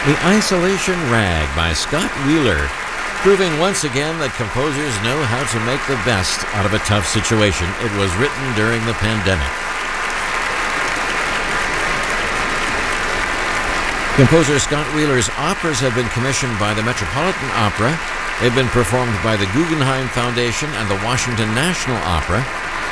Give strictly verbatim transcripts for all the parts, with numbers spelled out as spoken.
The Isolation Rag by Scott Wheeler, proving once again that composers know how to make the best out of a tough situation. It was written during the pandemic. Composer Scott Wheeler's operas have been commissioned by the Metropolitan Opera. They've been performed by the Guggenheim Foundation and the Washington National Opera.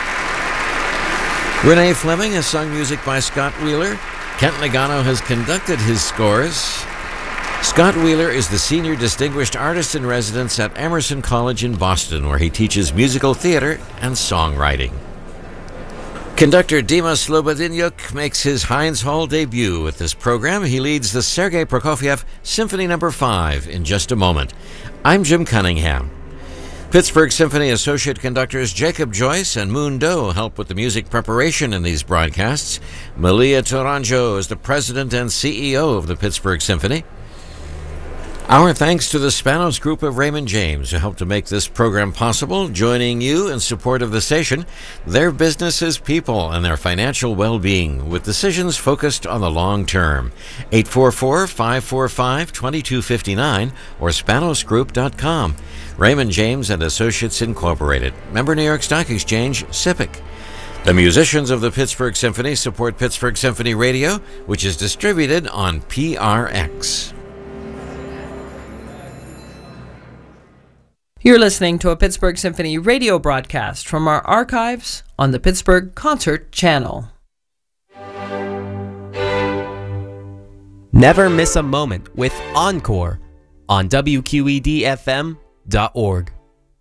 Renee Fleming has sung music by Scott Wheeler. Kent Nagano has conducted his scores. Scott Wheeler is the Senior Distinguished Artist in Residence at Emerson College in Boston, where he teaches musical theater and songwriting. Conductor Dima Slobodinyuk makes his Heinz Hall debut with this program. He leads the Sergei Prokofiev Symphony Number five in just a moment. I'm Jim Cunningham. Pittsburgh Symphony Associate Conductors Jacob Joyce and Moon Doe help with the music preparation in these broadcasts. Malia Toranjo is the president and C E O of the Pittsburgh Symphony. Our thanks to the Spanos Group of Raymond James, who helped to make this program possible, joining you in support of the station. Their business is people and their financial well-being, with decisions focused on the long term. eight four four, five four five, two two five nine or spanos group dot com. Raymond James and Associates Incorporated. Member New York Stock Exchange, S I P C. The musicians of the Pittsburgh Symphony support Pittsburgh Symphony Radio, which is distributed on P R X. You're listening to a Pittsburgh Symphony radio broadcast from our archives on the Pittsburgh Concert Channel. Never miss a moment with Encore on W Q E D F M dot org.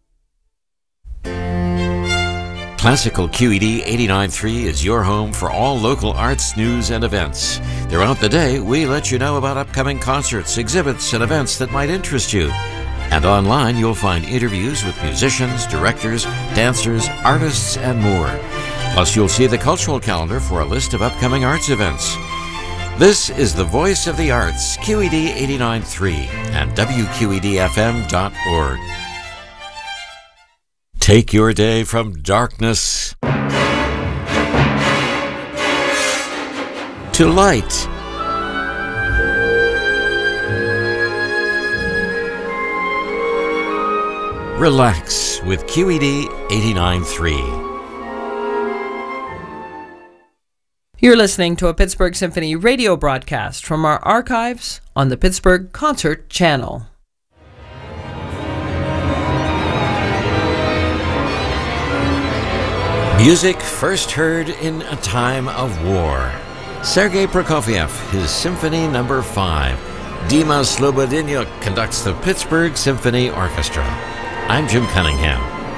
Classical Q E D eighty-nine point three is your home for all local arts, news, and events. Throughout the day, we let you know about upcoming concerts, exhibits, and events that might interest you. And online, you'll find interviews with musicians, directors, dancers, artists, and more. Plus, you'll see the cultural calendar for a list of upcoming arts events. This is the Voice of the Arts, Q E D eighty-nine point three and W Q E D F M dot org. Take your day from darkness to light. Relax with Q E D eighty-nine point three. You're listening to a Pittsburgh Symphony radio broadcast from our archives on the Pittsburgh Concert Channel. Music first heard in a time of war. Sergei Prokofiev, his Symphony Number five. Dima Slobodinyuk conducts the Pittsburgh Symphony Orchestra. I'm Jim Cunningham.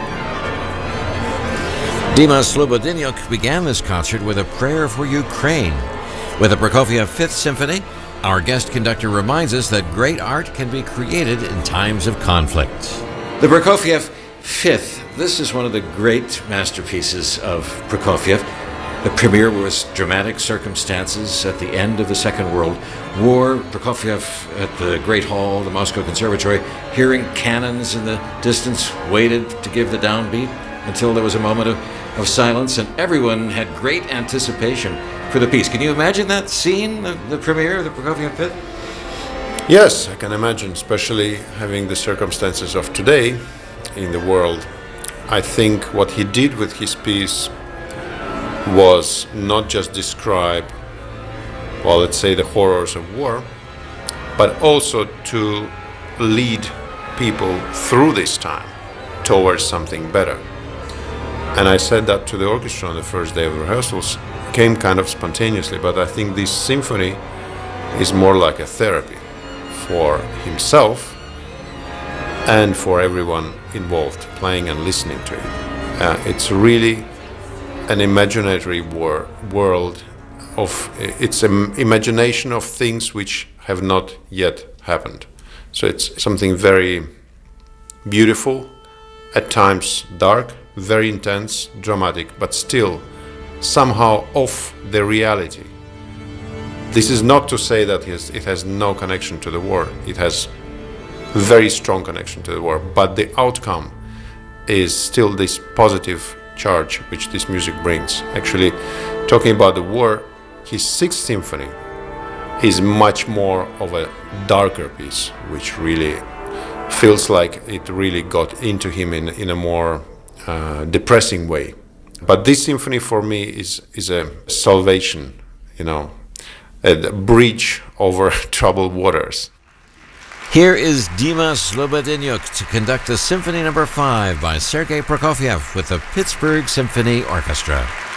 Dima Slobodinyuk began this concert with a prayer for Ukraine. With the Prokofiev Fifth Symphony, our guest conductor reminds us that great art can be created in times of conflict. The Prokofiev Fifth. This is one of the great masterpieces of Prokofiev. The premiere was dramatic circumstances at the end of the Second World War. Prokofiev at the Great Hall, the Moscow Conservatory, hearing cannons in the distance, waited to give the downbeat until there was a moment of, of silence, and everyone had great anticipation for the piece. Can you imagine that scene, the, the premiere of the Prokofiev Fifth? Yes, I can imagine, especially having the circumstances of today in the world. I think what he did with his piece was not just describe, well, let's say the horrors of war, but also to lead people through this time towards something better. And I said that to the orchestra on the first day of rehearsals. Came kind of spontaneously, but I think this symphony is more like a therapy for himself and for everyone involved, playing and listening to it. Uh, it's really an imaginary wor- world of, it's an imagination of things which have not yet happened. So it's something very beautiful, at times dark, very intense, dramatic, but still somehow off the reality. This is not to say that it has no connection to the war. It has very strong connection to the war, but the outcome is still this positive charge which this music brings. Actually, talking about the war, his Sixth Symphony is much more of a darker piece, which really feels like it really got into him in, in a more uh, depressing way. But this symphony for me is, is a salvation, you know, a bridge over troubled waters. Here is Dima Slobodinyuk to conduct the Symphony Number five by Sergei Prokofiev with the Pittsburgh Symphony Orchestra.